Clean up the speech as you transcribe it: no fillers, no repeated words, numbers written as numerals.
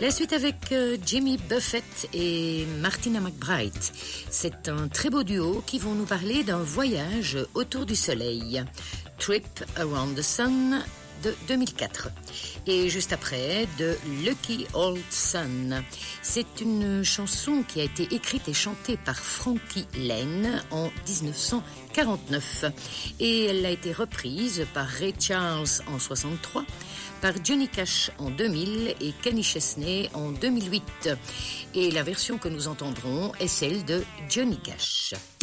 La suite avec Jimmy Buffett et Martina McBride. C'est un très beau duo qui vont nous parler d'un voyage autour du soleil. Trip Around the Sun de 2004. Et juste après, de Lucky Old Sun. C'est une chanson qui a été écrite et chantée par Frankie Laine en 1949. Et elle a été reprise par Ray Charles en 1963, par Johnny Cash en 2000 et Kenny Chesney en 2008. Et la version que nous entendrons est celle de Johnny Cash.